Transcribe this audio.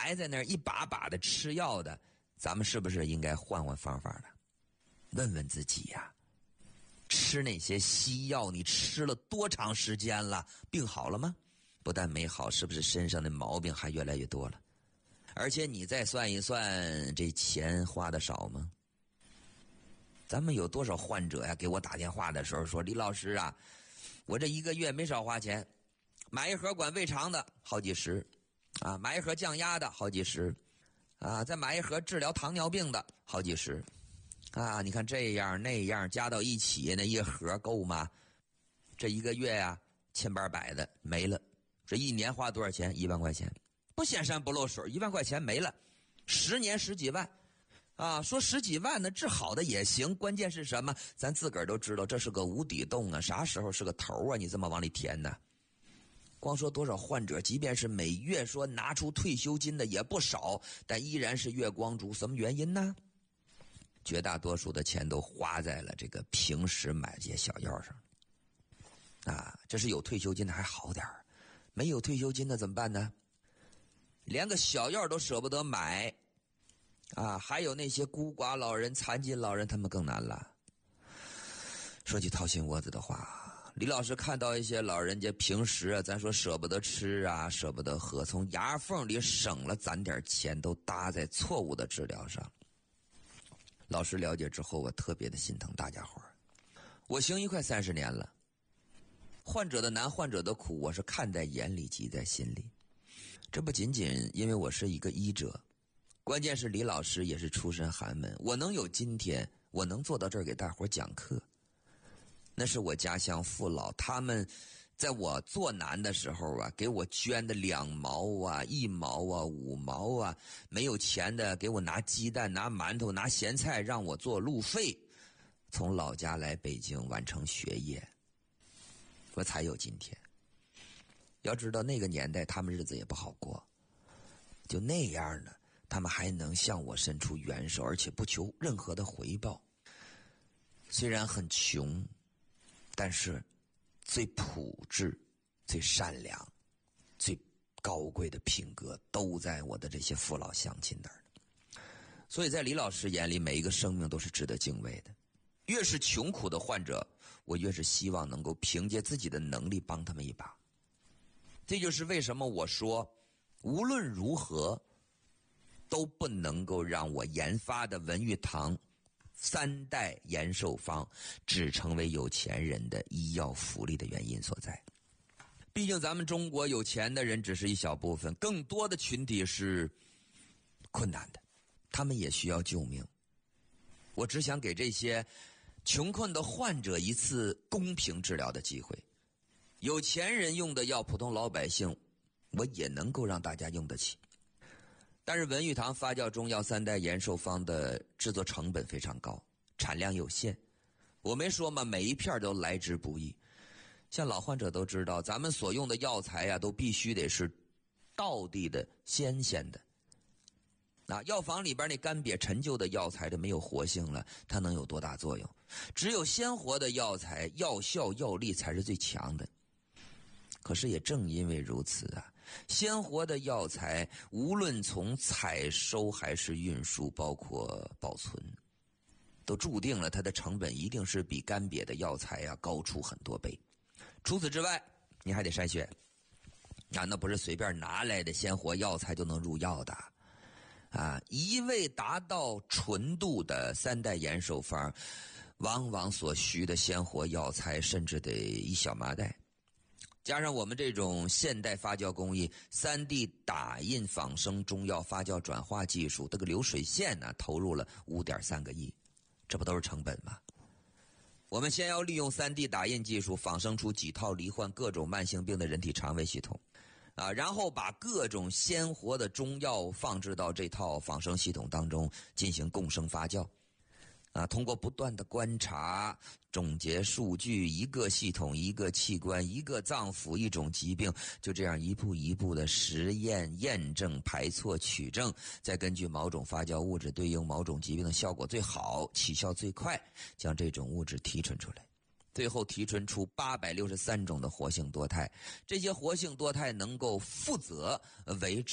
还在那儿一把把的吃药的，咱们是不是应该换换方法了？问问自己呀，吃那些西药你吃了多长时间了？病好了吗？不但没好，是不是身上的毛病还越来越多了？而且你再算一算，这钱花的少吗？咱们有多少患者呀，给我打电话的时候说，李老师啊，我这一个月没少花钱，买一盒管胃肠的好几十啊，买一盒降压的好几十啊，再买一盒治疗糖尿病的好几十啊，你看这样那样加到一起，那一盒够吗？这一个月呀千八百的没了，这一年花多少钱？1万块钱，不显山不漏水，1万块钱没了，10年10几万啊，说10几万呢治好的也行，关键是什么？咱自个儿都知道这是个无底洞啊，啥时候是个头啊？你这么往里填呢？光说多少患者，即便是每月说拿出退休金的也不少，但依然是月光族，什么原因呢？绝大多数的钱都花在了这个平时买这些小药上啊，这是有退休金的还好点儿，没有退休金的怎么办呢？连个小药都舍不得买啊，还有那些孤寡老人、残疾老人，他们更难了。说句掏心窝子的话，李老师看到一些老人家平时啊，咱说舍不得吃啊，舍不得喝，从牙缝里省了攒点钱，都搭在错误的治疗上。老师了解之后，我特别的心疼大家伙儿。我行医快30年了，患者的难，患者的苦，我是看在眼里，记在心里。这不仅仅因为我是一个医者，关键是李老师也是出身寒门，我能有今天，我能坐到这儿给大伙讲课，那是我家乡父老他们在我做难的时候啊，给我捐的2毛啊、1毛啊、5毛啊，没有钱的给我拿鸡蛋、拿馒头、拿咸菜，让我做路费，从老家来北京完成学业，我才有今天。要知道那个年代他们日子也不好过，就那样的他们还能向我伸出援手，而且不求任何的回报。虽然很穷，但是最朴质、最善良、最高贵的品格都在我的这些父老乡亲那儿。所以在李老师眼里，每一个生命都是值得敬畏的。越是穷苦的患者，我越是希望能够凭借自己的能力帮他们一把。这就是为什么我说无论如何都不能够让我研发的文玉堂3代延寿方只成为有钱人的医药福利的原因所在。毕竟咱们中国有钱的人只是一小部分，更多的群体是困难的，他们也需要救命。我只想给这些穷困的患者一次公平治疗的机会。有钱人用的药，普通老百姓我也能够让大家用得起。但是文玉堂发酵中药3代延寿方的制作成本非常高，产量有限。我没说嘛，每一片都来之不易。像老患者都知道，咱们所用的药材呀，都必须得是道地的、新鲜的。药房里边那干瘪陈旧的药材，这没有活性了，它能有多大作用？只有鲜活的药材，药效药力才是最强的。可是也正因为如此啊，鲜活的药材无论从采收还是运输，包括保存，都注定了它的成本一定是比干瘪的药材高出很多倍。除此之外，你还得筛选那不是随便拿来的鲜活药材就能入药的一味达到纯度的3代延寿方，往往所需的鲜活药材甚至得一小麻袋。加上我们这种现代发酵工艺 3D 打印仿生中药发酵转化技术，这个流水线投入了5.3个亿，这不都是成本吗？我们先要利用 3D 打印技术仿生出几套罹患各种慢性病的人体肠胃系统然后把各种鲜活的中药放置到这套仿生系统当中进行共生发酵通过不断的观察总结数据，一个系统一个器官一个脏腑一种疾病，就这样一步一步的实验验证排错取证，再根据某种发酵物质对应某种疾病的效果最好起效最快，将这种物质提纯出来，最后提纯出863种的活性多肽。这些活性多肽能够负责维持